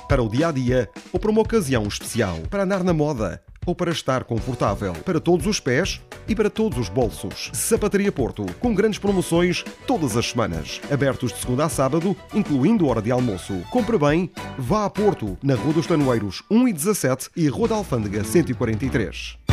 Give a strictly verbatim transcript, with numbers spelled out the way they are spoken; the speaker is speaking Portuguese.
Para o dia-a-dia ou para uma ocasião especial. Para andar na moda ou para estar confortável. Para todos os pés e para todos os bolsos. Sapataria Porto, com grandes promoções todas as semanas. Abertos de segunda a sábado, incluindo hora de almoço. Compre bem, vá a Porto, na Rua dos Tanoeiros um e dezassete e Rua da Alfândega cento e quarenta e três.